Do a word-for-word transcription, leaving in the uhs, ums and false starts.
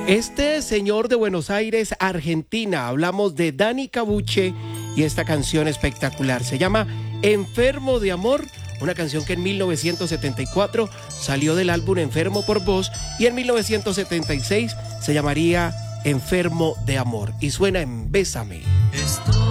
Este señor de Buenos Aires, Argentina, hablamos de Dani Cabuche y esta canción espectacular. Se llama Enfermo de Amor, una canción que en mil novecientos setenta y cuatro salió del álbum Enfermo por Vos y en mil novecientos setenta y seis se llamaría Enfermo de Amor y suena en Bésame. Estoy